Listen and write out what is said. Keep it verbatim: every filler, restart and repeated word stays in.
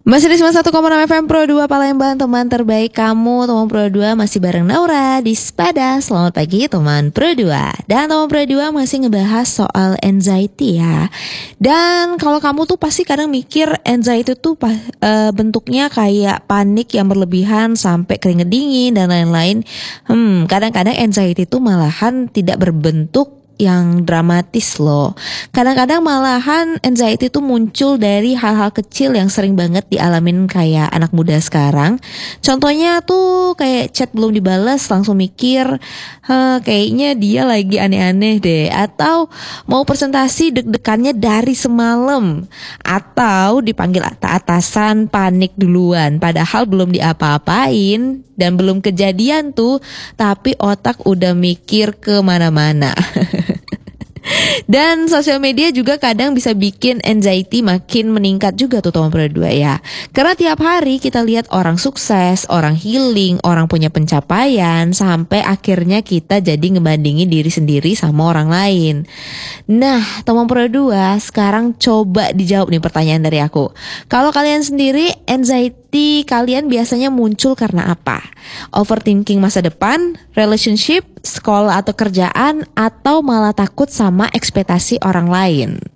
Masih di sembilan puluh satu koma enam F M Pro dua Palembang, teman terbaik kamu. Teman Pro dua masih bareng Naura di Sepada. Selamat pagi teman Pro dua. Dan teman Pro dua masih ngebahas soal anxiety ya. Dan kalau kamu tuh pasti kadang mikir anxiety tuh uh, bentuknya kayak panik yang berlebihan sampai keringet dingin dan lain-lain. Hmm, kadang-kadang anxiety tuh malahan tidak berbentuk yang dramatis loh. Kadang-kadang malahan anxiety itu muncul dari hal-hal kecil yang sering banget dialamin kayak anak muda sekarang. Contohnya tuh kayak chat belum dibalas langsung mikir, kayaknya dia lagi aneh-aneh deh. Atau mau presentasi deg-degannya dari semalam. Atau dipanggil atasan panik duluan. Padahal belum diapa-apain dan belum kejadian tuh, tapi otak udah mikir kemana-mana. Dan sosial media juga kadang bisa bikin anxiety makin meningkat juga tuh teman Pro dua ya. Karena tiap hari kita lihat orang sukses, orang healing, orang punya pencapaian, sampai akhirnya kita jadi ngebandingin diri sendiri sama orang lain. Nah teman Pro dua, sekarang coba dijawab nih pertanyaan dari aku. Kalau kalian sendiri, anxiety kalian biasanya muncul karena apa? Overthinking masa depan, relationship, sekolah atau kerjaan, atau malah takut sama ekspektasi orang lain?